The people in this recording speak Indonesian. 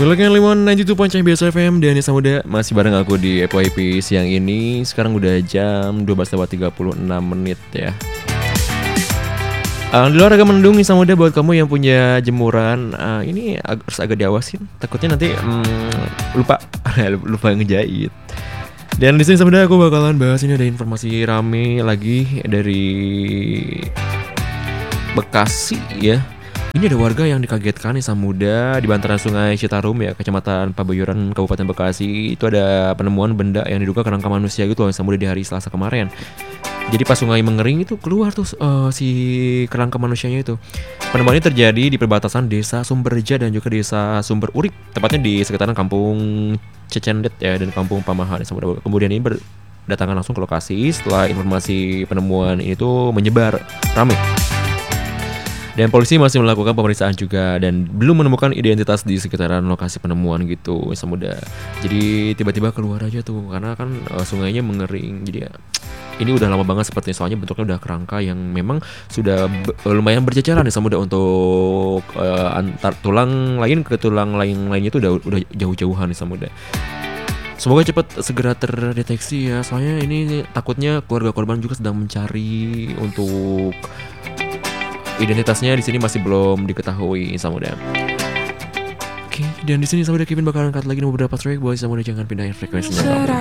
Welcome Limon 92.5 Biasa FM dan Nisa Muda masih bareng aku di FYP siang ini. Sekarang udah jam 12.36 ya. Di luar agak mendung Nisa Muda buat kamu yang punya jemuran. Ini harus agak diawasin. Takutnya nanti lupa ngejahit. Dan di sini Nisa Muda aku bakalan bahas ini ada informasi rame lagi dari Bekasi ya. Ini ada warga yang dikagetkan Nisa Muda di bantaran Sungai Citarum ya, Kecamatan Pabayuran, Kabupaten Bekasi. Itu ada penemuan benda yang diduga kerangka manusia gitu loh Nisa Muda di hari Selasa kemarin. Jadi pas sungai mengering itu keluar tuh si kerangka manusianya itu. Penemuan ini terjadi di perbatasan Desa Sumberja dan juga Desa Sumber Urip, tepatnya di sekitaran Kampung Cecendet ya dan Kampung Pamaha Nisa Muda. Kemudian ini berdatangan langsung ke lokasi setelah informasi penemuan ini tuh menyebar ramai. Dan polisi masih melakukan pemeriksaan juga dan belum menemukan identitas di sekitaran lokasi penemuan gitu Nisa Muda. Jadi tiba-tiba keluar aja tuh karena kan sungainya mengering. Jadi ya ini udah lama banget sepertinya, soalnya bentuknya udah kerangka yang memang sudah lumayan berjajaran Nisa Muda untuk antar tulang lain ke tulang lainnya itu udah jauh-jauhan Nisa Muda. Semoga cepat segera terdeteksi ya, soalnya ini takutnya keluarga korban juga sedang mencari untuk identitasnya di sini masih belum diketahui Nisa Muda. Oke, dan di sini Nisa Muda Kevin bakalan angkat lagi beberapa track buat Nisa Muda, jangan pindahin frekuensinya.